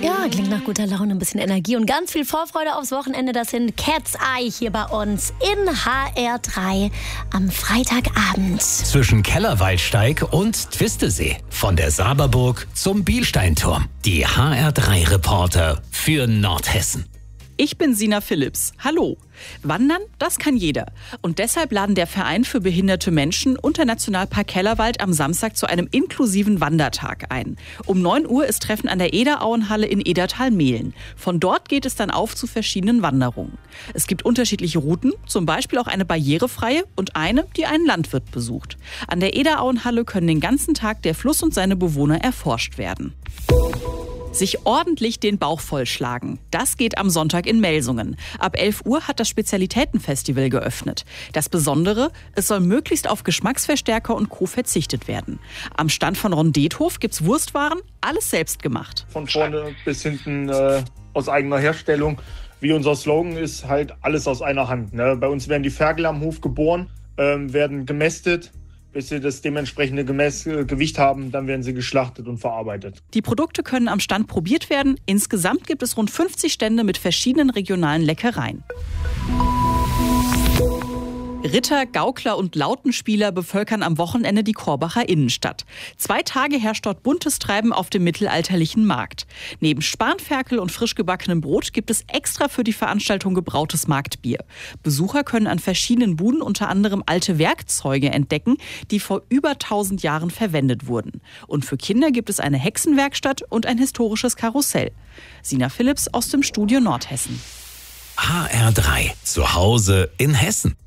Ja, klingt nach guter Laune, ein bisschen Energie und ganz viel Vorfreude aufs Wochenende. Das sind Cat's Eye hier bei uns in HR3 am Freitagabend. Zwischen Kellerwaldsteig und Twistesee. Von der Saberburg zum Bielsteinturm. Die HR3-Reporter für Nordhessen. Ich bin Sina Philipps. Hallo. Wandern, das kann jeder. Und deshalb laden der Verein für behinderte Menschen und der Nationalpark Kellerwald am Samstag zu einem inklusiven Wandertag ein. Um 9 Uhr ist Treffen an der Ederauenhalle in Edertal-Mehlen. Von dort geht es dann auf zu verschiedenen Wanderungen. Es gibt unterschiedliche Routen, zum Beispiel auch eine barrierefreie und eine, die einen Landwirt besucht. An der Ederauenhalle können den ganzen Tag der Fluss und seine Bewohner erforscht werden. Sich ordentlich den Bauch vollschlagen. Das geht am Sonntag in Melsungen. Ab 11 Uhr hat das Spezialitätenfestival geöffnet. Das Besondere, es soll möglichst auf Geschmacksverstärker und Co. verzichtet werden. Am Stand von Rondethof gibt's Wurstwaren, alles selbst gemacht. Von vorne bis hinten aus eigener Herstellung. Wie unser Slogan ist, halt alles aus einer Hand. Ne? Bei uns werden die Ferkel am Hof geboren, werden gemästet. Bis sie das dementsprechende Gewicht haben, dann werden sie geschlachtet und verarbeitet. Die Produkte können am Stand probiert werden. Insgesamt gibt es rund 50 Stände mit verschiedenen regionalen Leckereien. Ritter, Gaukler und Lautenspieler bevölkern am Wochenende die Korbacher Innenstadt. 2 Tage herrscht dort buntes Treiben auf dem mittelalterlichen Markt. Neben Spanferkel und frisch gebackenem Brot gibt es extra für die Veranstaltung gebrautes Marktbier. Besucher können an verschiedenen Buden unter anderem alte Werkzeuge entdecken, die vor über 1000 Jahren verwendet wurden. Und für Kinder gibt es eine Hexenwerkstatt und ein historisches Karussell. Sina Philipps aus dem Studio Nordhessen. HR3, zu Hause in Hessen.